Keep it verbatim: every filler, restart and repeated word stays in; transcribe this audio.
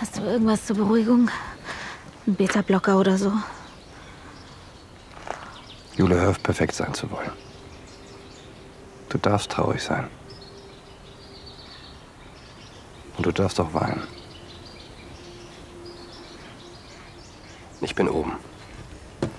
Hast du irgendwas zur Beruhigung? Ein Beta-Blocker oder so? Jule, hör auf, perfekt sein zu wollen. Du darfst traurig sein. Und du darfst auch weinen. Ich bin oben.